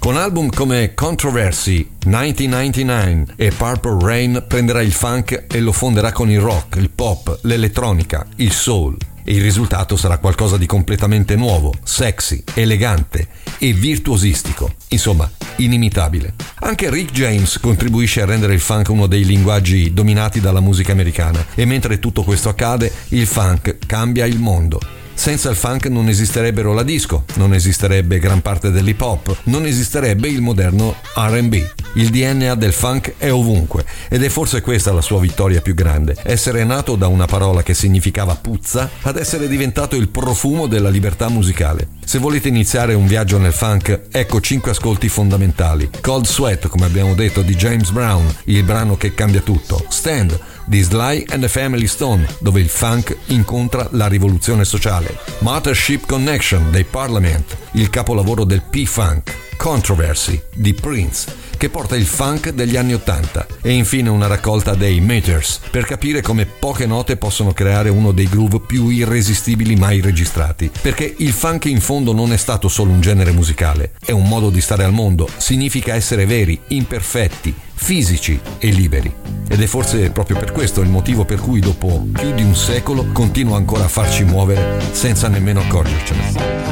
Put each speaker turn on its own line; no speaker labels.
Con album come Controversy, 1999 e Purple Rain prenderà il funk e lo fonderà con il rock, il pop, l'elettronica, il soul. E il risultato sarà qualcosa di completamente nuovo, sexy, elegante e virtuosistico, insomma, inimitabile. Anche Rick James contribuisce a rendere il funk uno dei linguaggi dominati dalla musica americana, e mentre tutto questo accade, il funk cambia il mondo. Senza il funk non esisterebbero la disco, non esisterebbe gran parte dell'hip hop, non esisterebbe il moderno R&B. Il DNA del funk è ovunque, ed è forse questa la sua vittoria più grande: essere nato da una parola che significava puzza ad essere diventato il profumo della libertà musicale. Se volete iniziare un viaggio nel funk, ecco 5 ascolti fondamentali. Cold Sweat, come abbiamo detto, di James Brown, il brano che cambia tutto. Stand, di Sly and the Family Stone, dove il funk incontra la rivoluzione sociale. Mothership Connection dei Parliament, il capolavoro del P-Funk. Controversy di Prince, che porta il funk degli anni '80, e infine una raccolta dei Meters, per capire come poche note possono creare uno dei groove più irresistibili mai registrati, perché il funk in fondo non è stato solo un genere musicale, è un modo di stare al mondo, significa essere veri, imperfetti, fisici e liberi. Ed è forse proprio per questo il motivo per cui dopo più di un secolo continua ancora a farci muovere senza nemmeno accorgercene.